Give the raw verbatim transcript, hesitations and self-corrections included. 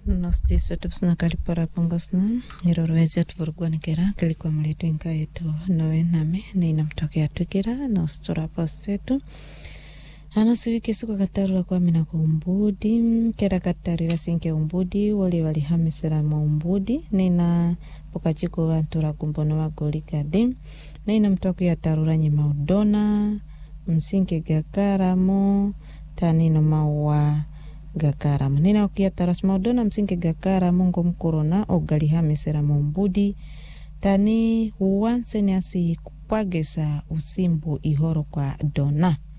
Nosti sote pusna kalipara pangosna irorwezi atuvurugwani kera kalikuwa mletu inka yetu nowe name na inamtokea tukira na ustura posetu ano siwike suko katarula kwa mina kumbudi kera katarira sinke umbudi wali wali hamisera maumbudi nina pokachiko wantura kumbono wa golikade na inamtokea tarura nyima udona msinke gakaramo tanino mawa gakaramu nina ukia taras maudona msinke gakaramu ngo mkorona ogali hamisera mumbudi tani uwanse ni asi kupagesa usimbu ihoro kwa dona